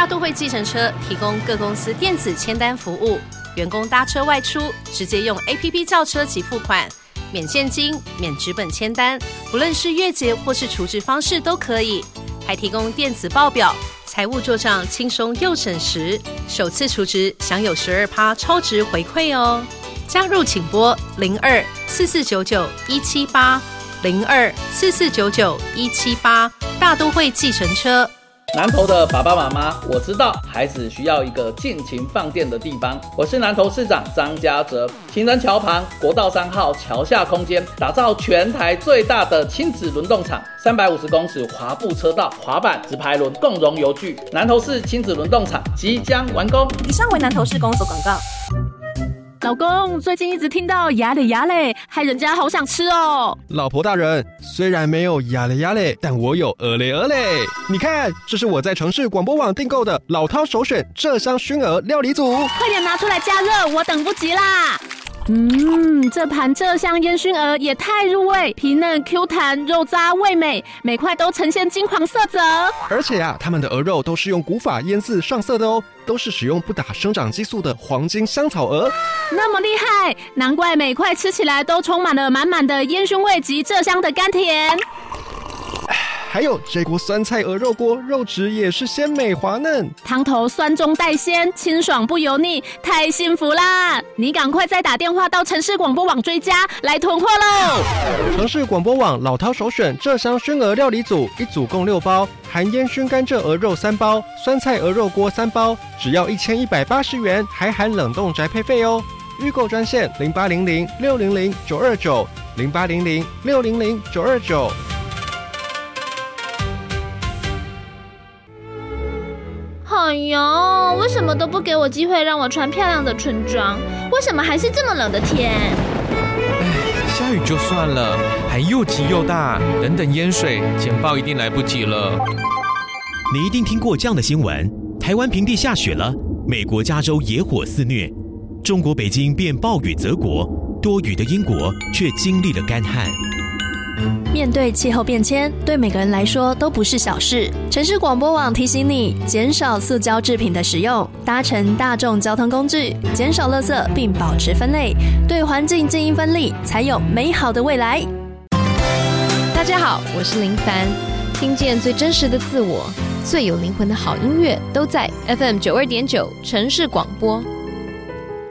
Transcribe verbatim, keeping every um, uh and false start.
大都会计程车提供各公司电子签单服务，员工搭车外出直接用 A P P 叫车及付款，免现金、免纸本签单，不论是月结或是储值方式都可以，还提供电子报表，财务做账轻松又省时，首次储值享有 百分之十二 超值回馈哦。加入请拨零二四四九九一七八零二四四九九一七八，大都会计程车。 南投的爸爸妈妈，我知道孩子需要一个尽情放电的地方。我是南投市长张家泽，情人桥旁国道三号桥下空间，打造全台最大的亲子轮动场，三百五十公尺滑步车道、滑板、直排轮共融游具。南投市亲子轮动场即将完工。 以上为南投市公所广告。 老公，最近一直听到牙嘞牙嘞，害人家好想吃哦。 老婆大人，虽然没有牙嘞牙嘞，但我有鹅嘞鹅嘞。你看，这是我在城市广播网订购的老饕首选鹧鸯熏鹅料理组， 快点拿出来加热，我等不及啦。嗯，这盘鹧鸯烟熏鹅也太入味，皮嫩 Q 弹，肉渣味美，每块都呈现金黄色泽。 而且啊，他们的鹅肉都是用古法腌制上色的哦，都是使用不打生长激素的黄金香草鹅。 那么厉害，难怪每块吃起来都充满了满满的烟熏味及鹧鸯的甘甜。 还有这锅酸菜鹅肉锅，肉质也是鲜美滑嫩， 汤头酸中带鲜，清爽不油腻，太幸福啦！你赶快再打电话到城市广播网追加，来囤货喽！ 城市广播网老饕首选鹧鸯熏鹅料理组，一组共六包，含烟熏甘蔗鹅肉三包，酸菜鹅肉锅三包，只要一千一百八十元，还含冷冻宅配费哦。预购专线零八零零六零零九二九零八零零六零零九二九。 哎呦，为什么都不给我机会让我穿漂亮的春装？为什么还是这么冷的天？ 唉，下雨就算了，还又急又大，等等淹水，简报一定来不及了。 你一定听过这样的新闻：台湾平地下雪了，美国加州野火肆虐，中国北京变暴雨泽国，多雨的英国却经历了干旱。 面对气候变迁，对每个人来说都不是小事。城市广播网提醒你，减少塑胶制品的使用，搭乘大众交通工具，减少垃圾，并保持分类，对环境尽一分力，才有美好的未来。 大家好，我是林凡，听见最真实的自我，最有灵魂的好音乐，都在 F M 九二点九 城市广播。